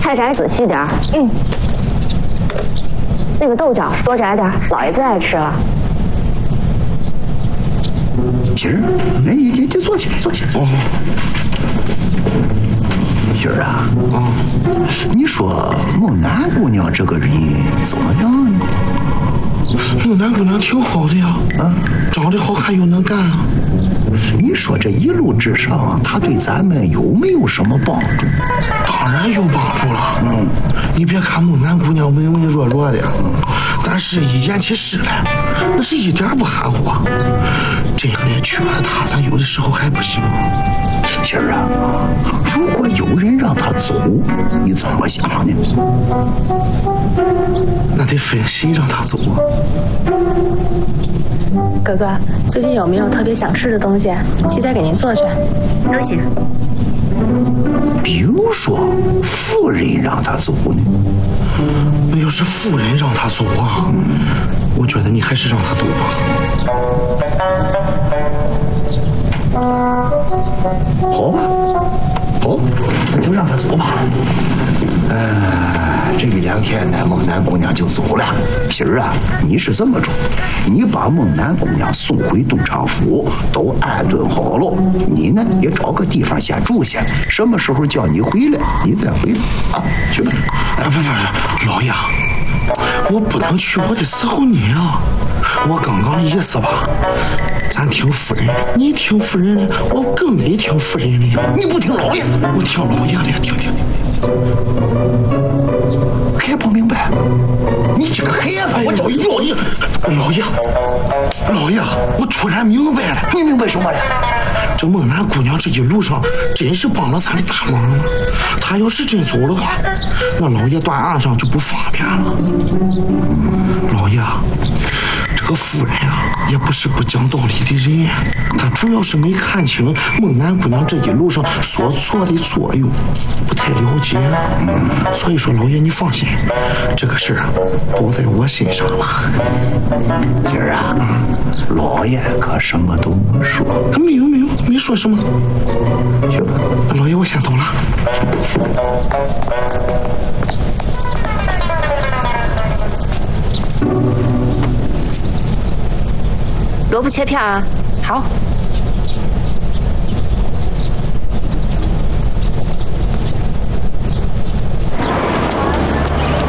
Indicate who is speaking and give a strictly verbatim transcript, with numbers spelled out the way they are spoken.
Speaker 1: 菜摘仔细点。嗯。那个豆角多摘点，老爷最爱吃了。
Speaker 2: 媳儿，哎，你你你坐起，坐起，坐。媳儿啊，啊，你说孟楠姑娘这个人怎么样呢？
Speaker 3: 孟楠姑娘挺好的呀，啊，长得好看又能干啊。
Speaker 2: 你说这一路之上，她对咱们有没有什么帮助？
Speaker 3: 当然有帮助了。嗯，你别看孟楠姑娘文文弱弱的，但是一言起事来，那是一点不含糊。这样的缺了她，咱有的时候还不行。
Speaker 2: 媳儿啊，如果有人让她走，你怎么想呢？
Speaker 3: 那得分谁让她走啊？
Speaker 4: 哥哥，最近有没有特别想吃的东西？七仔给您做去。
Speaker 1: 都行。
Speaker 2: 比如说，夫人让她走呢？
Speaker 3: 那要是夫人让她走啊，我觉得你还是让她走吧。
Speaker 2: 好吧，好，那就让她走吧。呃，这一两天呢，孟楠姑娘就走了。媳儿啊，你是这么着，你把孟楠姑娘送回东昌府，都安顿好了。你呢，也找个地方先住下，什么时候叫你回来，你再回来啊，去吧。
Speaker 3: 哎，不不不，老爷，我不能去，我得伺候你啊。我刚刚的意思吧，咱听夫人，你听夫人的，我更得听夫人的。
Speaker 2: 你不听老爷，
Speaker 3: 我听老爷的，听听听。
Speaker 2: 还不明白？你这个孩子，我找老爷，
Speaker 3: 老爷，老爷，我突然明白了。
Speaker 2: 你明白什么了？
Speaker 3: 这孟楠姑娘这一路上真是帮了咱的大忙了。她要是真走的话，那老爷断案上就不方便了。老爷，这个夫人啊，也不是不讲道理的人，她主要是没看清孟楠姑娘这一路上所做的作用，不太了解。所以说，老爷你放心，这个事儿都在我身上了。
Speaker 2: 今儿啊，老爷可什么都没说。
Speaker 3: 没有没有，没说什么。
Speaker 2: 去吧，
Speaker 3: 老爷，我先走了。
Speaker 1: 萝卜切片啊。
Speaker 4: 好。